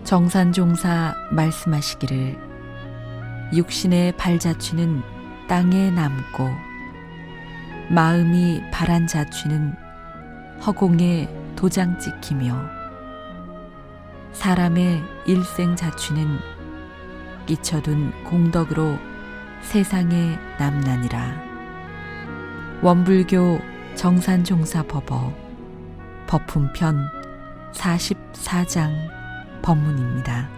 정산종사 말씀하시기를 육신의 발자취는 땅에 남고 마음이 바란 자취는 허공에 도장 찍히며 사람의 일생 자취는 끼쳐둔 공덕으로 세상에 남나니라. 원불교 정산종사법어 법품편 44장 법문입니다.